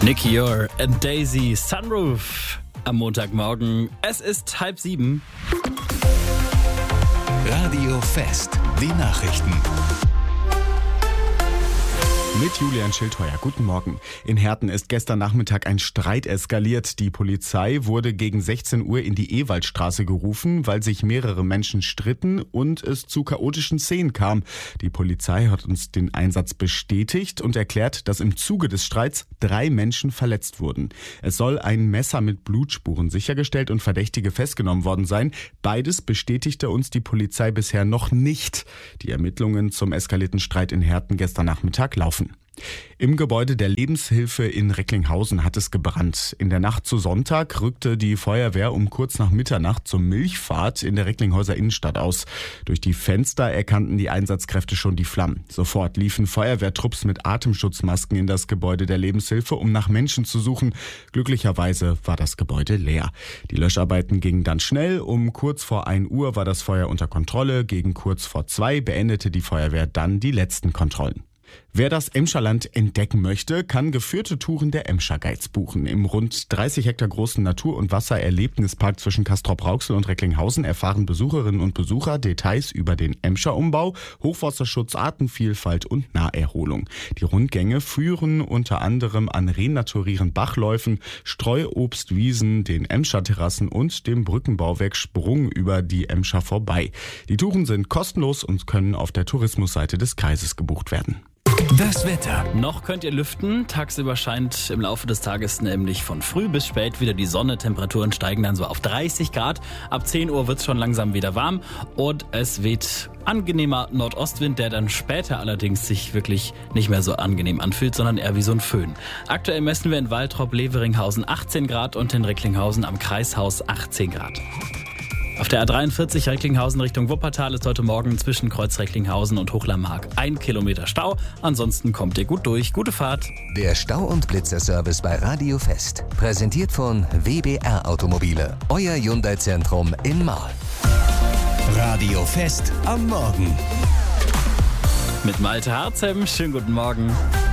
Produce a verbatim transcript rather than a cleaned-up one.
Nicky Ure and Daisy Sunroof am Montagmorgen. Es ist halb sieben. Radio Fest, die Nachrichten. Mit Julian Schildheuer. Guten Morgen. In Herten ist gestern Nachmittag ein Streit eskaliert. Die Polizei wurde gegen sechzehn Uhr in die Ewaldstraße gerufen, weil sich mehrere Menschen stritten und es zu chaotischen Szenen kam. Die Polizei hat uns den Einsatz bestätigt und erklärt, dass im Zuge des Streits drei Menschen verletzt wurden. Es soll ein Messer mit Blutspuren sichergestellt und Verdächtige festgenommen worden sein. Beides bestätigte uns die Polizei bisher noch nicht. Die Ermittlungen zum eskalierten Streit in Herten gestern Nachmittag laufen. Im Gebäude der Lebenshilfe in Recklinghausen hat es gebrannt. In der Nacht zu Sonntag rückte die Feuerwehr um kurz nach Mitternacht zur Milchfahrt in der Recklinghäuser Innenstadt aus. Durch die Fenster erkannten die Einsatzkräfte schon die Flammen. Sofort liefen Feuerwehrtrupps mit Atemschutzmasken in das Gebäude der Lebenshilfe, um nach Menschen zu suchen. Glücklicherweise war das Gebäude leer. Die Löscharbeiten gingen dann schnell. Um kurz vor ein Uhr war das Feuer unter Kontrolle. Gegen kurz vor zwei beendete die Feuerwehr dann die letzten Kontrollen. Wer das Emscherland entdecken möchte, kann geführte Touren der Emscher Guides buchen. Im rund dreißig Hektar großen Natur- und Wassererlebnispark zwischen Castrop-Rauxel und Recklinghausen erfahren Besucherinnen und Besucher Details über den Emscher-Umbau, Hochwasserschutz, Artenvielfalt und Naherholung. Die Rundgänge führen unter anderem an renaturieren Bachläufen, Streuobstwiesen, den Emscher-Terrassen und dem Brückenbauwerk Sprung über die Emscher vorbei. Die Touren sind kostenlos und können auf der Tourismusseite des Kreises gebucht werden. Das Wetter. Noch könnt ihr lüften. Tagsüber scheint im Laufe des Tages nämlich von früh bis spät wieder die Sonne. Temperaturen steigen dann so auf dreißig Grad. Ab zehn Uhr wird es schon langsam wieder warm und es weht angenehmer Nordostwind, der dann später allerdings sich wirklich nicht mehr so angenehm anfühlt, sondern eher wie so ein Föhn. Aktuell messen wir in Waltrop-Leveringhausen achtzehn Grad und in Recklinghausen am Kreishaus achtzehn Grad. Auf der A dreiundvierzig Recklinghausen Richtung Wuppertal ist heute Morgen zwischen Kreuz Recklinghausen und Hochlermark ein Kilometer Stau. Ansonsten kommt ihr gut durch. Gute Fahrt. Der Stau- und Blitzerservice bei Radio Fest. Präsentiert von W B R Automobile. Euer Hyundai-Zentrum in Marl. Radio Fest am Morgen. Mit Malte Harzem. Schönen guten Morgen.